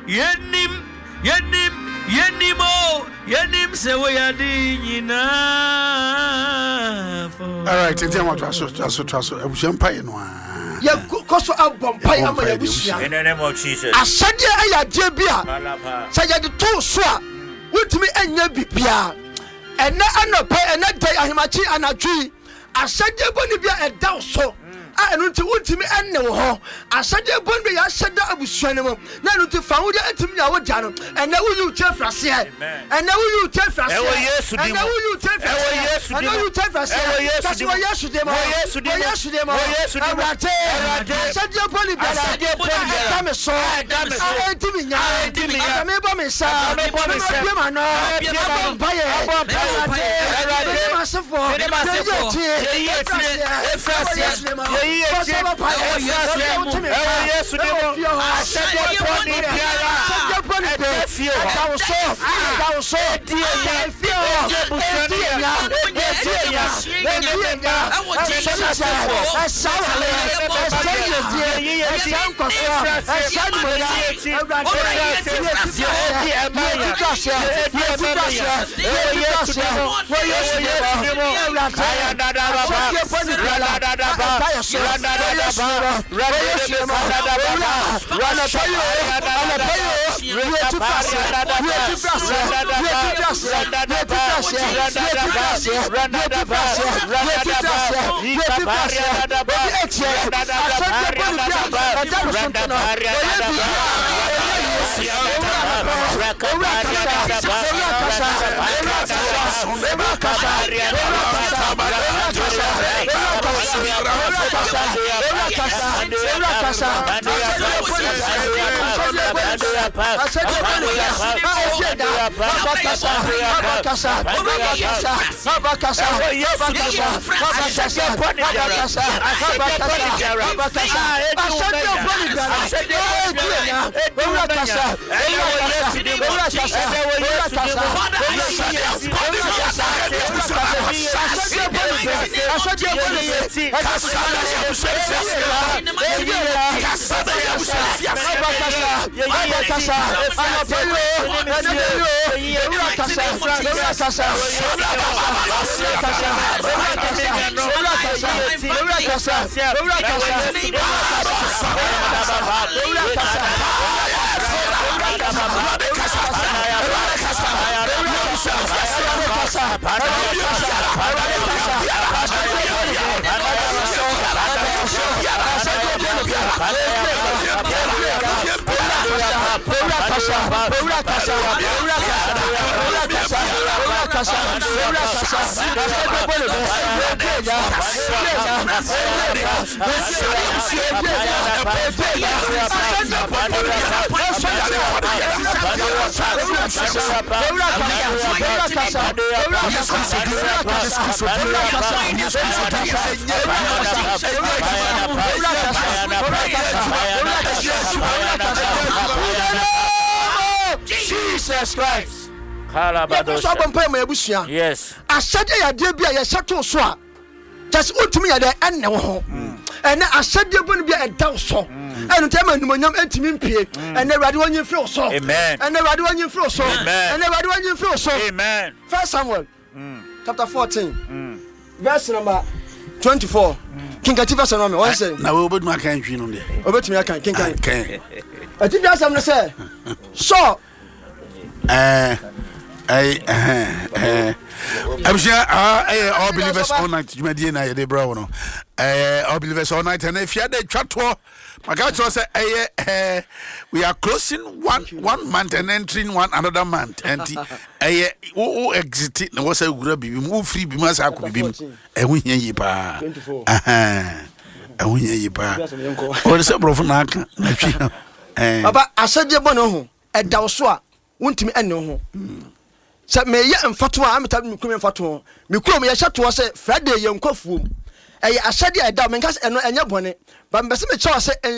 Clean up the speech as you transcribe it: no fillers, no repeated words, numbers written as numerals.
yenim se we yadina. All right, tell me what traso abushampa ye no ya koso abompa ama ya busia in the name of Jesus. asade ayade bia sa ya de to so a wutimi anya bibia ena anopa ena dai ahemachi anadwi asade boni bia edaw so a enu nti wutimi enne wo ho asade boni ya asade abusua ne mo na enu nti fa wo dia atimi ya wo dia no ena wo yu chefrase ena wo yu chefrase ena wo yu chefrase ena wo yu chefrase kasi wo yesu de mo awate asade boni bia da me so atimi nya me bo me sa me ma no baye masefo Jesus Christ. Yes. Asade ya de bia ya shato so a. Just utumi ya de enne wo ho. Ene asade bonu bia edaw so. Enu tema numonyam entimi mpie. Ene Awurade wonyi firi so. Amen. Ene Awurade wonyi firi so. Ene Awurade wonyi firi so. Amen. First Samuel chapter 14 verse number 24. King Katifa number one say. Na we obeduma kan twi no de. Obetumi akan king kan. Ati bia sam no say. So I'm sure all believers all night. You may be na yede bra wono. All believers all night, and if you had a chat to my God say we are closing one month and entering another month. And who exit no was a good be move free be must have be and we hear you pa. And we hear you pa. Or the sub of Naka. Papa, I said you bono at Dawswa. Wuntimi enne ho se me ye mfato a ameta me kumi mfato me kuro me ye hyato se Friday ye nkwafuom eye asade a da me nka eno enye bone ba mbese me chewa se